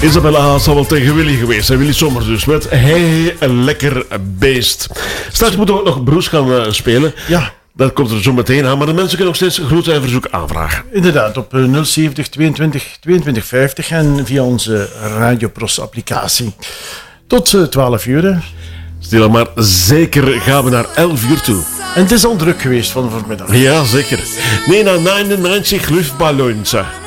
Isabella zal wel tegen Willy geweest zijn. Willy Sommers dus. Met Hey, een lekker beest. Straks moeten we ook nog Broes gaan spelen. Ja. Dat komt er zo meteen aan. Maar de mensen kunnen nog steeds groet en verzoek aanvragen. Inderdaad, op 070 22 22 50 en via onze Radio Pros applicatie. Tot 12 uur. Hè. Stil maar zeker gaan we naar 11 uur toe. En het is al druk geweest van vanmiddag. Ja, zeker. Nee, na 99 luchtballons.